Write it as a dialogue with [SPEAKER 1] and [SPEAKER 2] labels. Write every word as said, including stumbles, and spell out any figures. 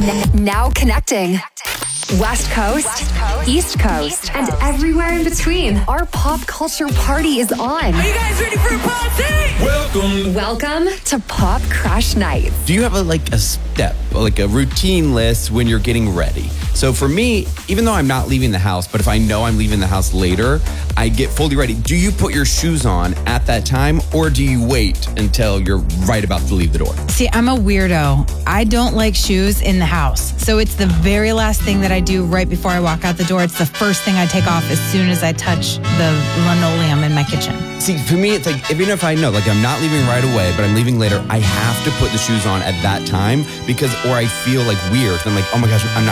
[SPEAKER 1] N- now connecting. West Coast, West Coast East, Coast, East Coast, and everywhere in between. Our pop culture party is on.
[SPEAKER 2] Are you guys ready for a party?
[SPEAKER 3] Welcome.
[SPEAKER 1] Welcome to Pop Crash Nights.
[SPEAKER 3] Do you have a, like a step, like a routine list when you're getting ready? So for me, even though I'm not leaving the house, but if I know I'm leaving the house later, I get fully ready. Do you put your shoes on at that time, or do you wait until you're right about to leave the door?
[SPEAKER 4] See, I'm a weirdo. I don't like shoes in the house. So it's the very last thing that I do right before I walk out the door. It's the first thing I take off as soon as I touch the linoleum in my kitchen.
[SPEAKER 3] See, for me, it's like, even if I know, like I'm not leaving right away, but I'm leaving later, I have to put the shoes on at that time because, or I feel like weird. I'm like, oh my gosh, I'm not